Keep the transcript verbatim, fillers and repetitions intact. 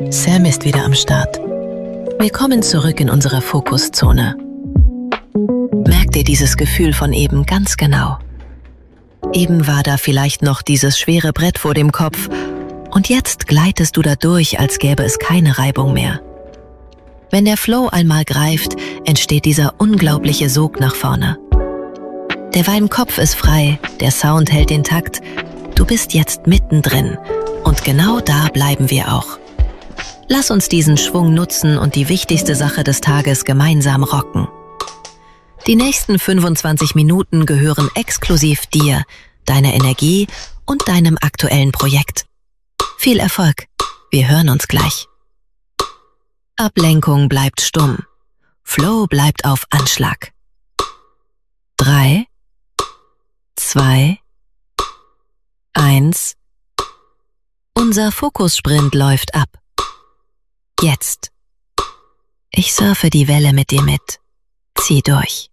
Sam ist wieder am Start. Willkommen zurück in unserer Fokuszone. Merk dir dieses Gefühl von eben ganz genau. Eben war da vielleicht noch dieses schwere Brett vor dem Kopf und jetzt gleitest du da durch, als gäbe es keine Reibung mehr. Wenn der Flow einmal greift, entsteht dieser unglaubliche Sog nach vorne. Der Kopf ist frei, der Sound hält den Takt. Du bist jetzt mittendrin und genau da bleiben wir auch. Lass uns diesen Schwung nutzen und die wichtigste Sache des Tages gemeinsam rocken. Die nächsten fünfundzwanzig Minuten gehören exklusiv dir, deiner Energie und deinem aktuellen Projekt. Viel Erfolg, wir hören uns gleich. Ablenkung bleibt stumm, Flow bleibt auf Anschlag. Drei, zwei, eins. Unser Fokussprint läuft ab. Jetzt. Ich surfe die Welle mit dir mit. Zieh durch.